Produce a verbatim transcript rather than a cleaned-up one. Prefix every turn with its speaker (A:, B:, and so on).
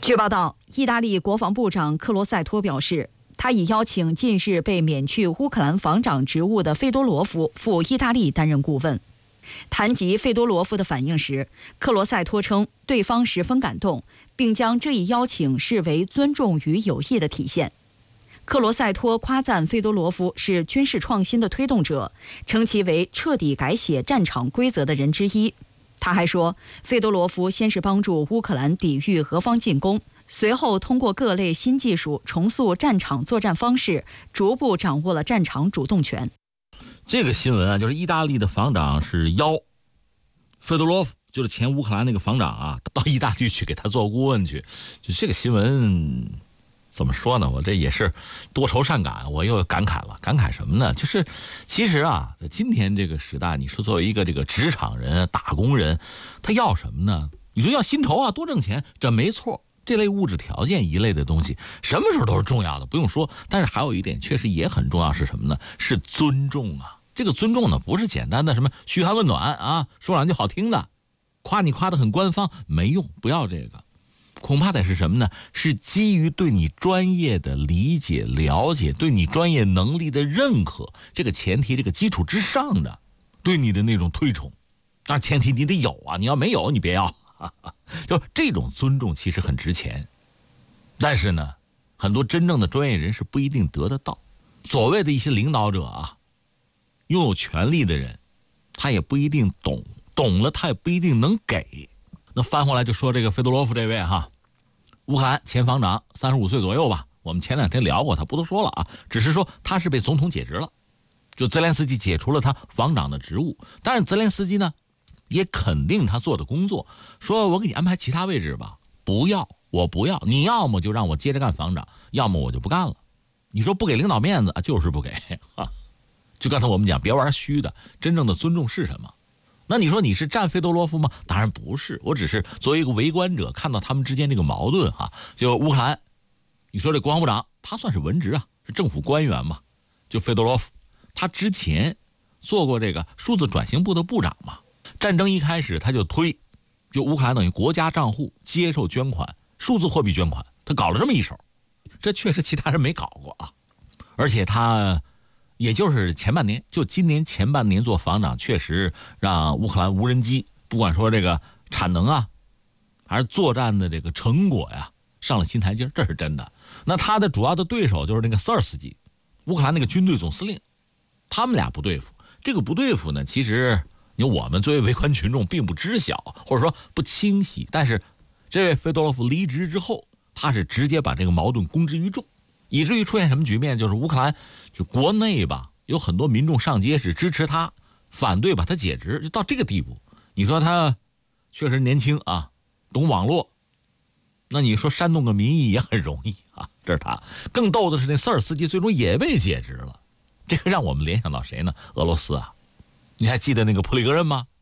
A: 据报道，意大利国防部长克罗塞托表示，他已邀请近日被免去乌克兰防长职务的费多罗夫赴意大利担任顾问。谈及费多罗夫的反应时，克罗塞托称对方十分感动，并将这一邀请视为尊重与友谊的体现。克罗塞托夸赞费多罗夫是军事创新的推动者，称其为彻底改写战场规则的人之一。他还说，费多罗夫先是帮助乌克兰抵御俄方进攻，随后通过各类新技术重塑战场作战方式，逐步掌握了战场主动权。
B: 这个新闻啊，就是意大利的防长是邀费多罗夫，就是前乌克兰那个防长啊，到意大利去给他做顾问去。就这个新闻怎么说呢？我这也是多愁善感，我又感慨了。感慨什么呢？就是其实啊，在今天这个时代，你说作为一个这个职场人、打工人，他要什么呢？你说要薪酬啊，多挣钱，这没错。这类物质条件一类的东西，什么时候都是重要的，不用说。但是还有一点确实也很重要，是什么呢？是尊重啊。这个尊重呢，不是简单的什么嘘寒问暖啊，说两句好听的，夸你夸得很官方，没用，不要这个。恐怕得是什么呢？是基于对你专业的理解、了解，对你专业能力的认可，这个前提、这个基础之上的，对你的那种推崇。但前提你得有啊，你要没有，你别要。就这种尊重其实很值钱，但是呢，很多真正的专业人士不一定得得到。所谓的一些领导者啊，拥有权力的人，他也不一定懂，懂了他也不一定能给。那翻回来就说这个费多罗夫这位哈，乌克兰前防长，三十五岁左右吧。我们前两天聊过，他不都说了啊，只是说他是被总统解职了，就泽连斯基解除了他防长的职务。但是泽连斯基呢，也肯定他做的工作，说我给你安排其他位置吧，不要，我不要，你要么就让我接着干防长，要么我就不干了。你说不给领导面子，就是不给。就刚才我们讲，别玩虚的，真正的尊重是什么？那你说你是站费多罗夫吗？当然不是，我只是作为一个围观者，看到他们之间这个矛盾哈。就乌克兰，你说这国防部长，他算是文职啊，是政府官员嘛。就费多罗夫，他之前做过这个数字转型部的部长嘛。战争一开始他就推，就乌克兰等于国家账户接受捐款，数字货币捐款，他搞了这么一手，这确实其他人没搞过啊。而且他也就是前半年，就今年前半年做防长，确实让乌克兰无人机不管说这个产能啊，还是作战的这个成果呀，上了新台阶，这是真的。那他的主要的对手就是那个瑟尔斯基，乌克兰那个军队总司令，他们俩不对付。这个不对付呢，其实因为我们作为围观群众并不知晓，或者说不清晰。但是这位费多罗夫离职之后，他是直接把这个矛盾公之于众，以至于出现什么局面，就是乌克兰就国内吧，有很多民众上街是支持他，反对把他解职，就到这个地步。你说他确实年轻啊，懂网络，那你说煽动个民意也很容易啊。这是他。更逗的是那瑟尔斯基最终也被解职了，这个让我们联想到谁呢？俄罗斯啊。你还记得那个普里戈任吗？